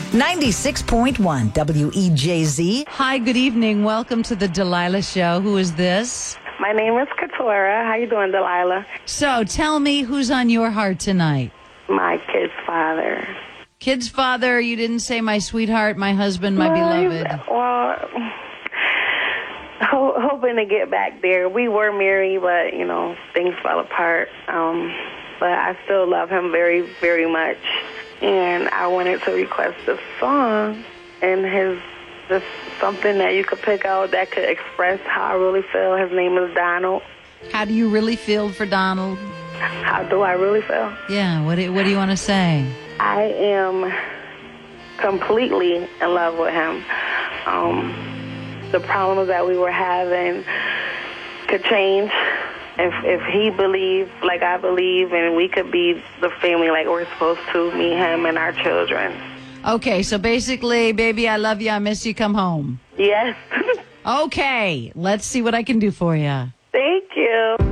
96.1 WEJZ. Hi, good evening. Welcome to the Delilah Show. Who is this? My name is Katora. How you doing, Delilah? So, tell me who's on your heart tonight. My kid's father. Kid's father, you didn't say my sweetheart, my husband, my beloved. Well, hoping to get back there. We were married, but, things fell apart. But I still love him very, very much. And I wanted to request a song and just something that you could pick out that could express how I really feel. His name is Donald. How do you really feel for Donald? How do I really feel? Yeah, what do you want to say? I am completely in love with him. The problems that we were having could change if he believed like I believe, and we could be the family like we're supposed to, me, him, and our children. Okay, so basically, baby, I love you, I miss you, come home. Yes. Okay, let's see what I can do for you. Thank you.